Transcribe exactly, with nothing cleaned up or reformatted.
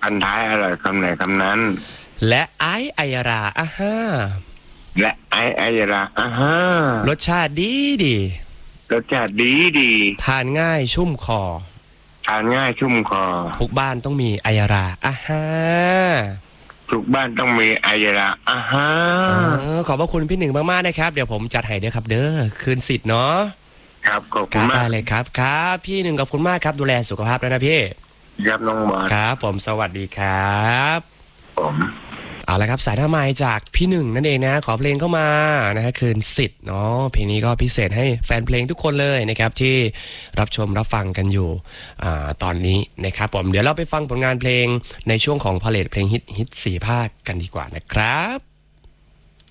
พันท้ายอร่อยคำไหนคำนั้นและไอซ์อัยราอ่ะฮะและไอซ์อัยราอ่ะฮะรสชาติดีดีรสชาติดีดีทานง่ายชุ่มคอทานง่ายชุ่มคอทุกบ้านต้องมีอัยราอ่ะฮะทุกบ้านต้องมีอัยราอ่ะฮะขอบพระคุณพี่หนึ่งมากๆนะครับเดี๋ยวผมจัดให้เด้อครับเด้อคืนสิทธิ์เนาะครับขอบคุณมากเลยครับครับพี่หนึ่งขอบคุณมากครับดูแลสุขภาพด้วยนะพี่ครับน้องบอลครับผมสวัสดีครับผมเอาละครับสายหน้าไมค์จากพี่หนึ่งนั่นเองนะขอเพลงเข้ามานะฮะคืนสิทธิ์เนาะเพลงนี้ก็พิเศษให้แฟนเพลงทุกคนเลยนะครับที่รับชมรับฟังกันอยู่อ่าตอนนี้นะครับผมเดี๋ยวเราไปฟังผลงานเพลงในช่วงของพาเลทเพลงฮิตฮิตสี่ภาคกันดีกว่านะครับ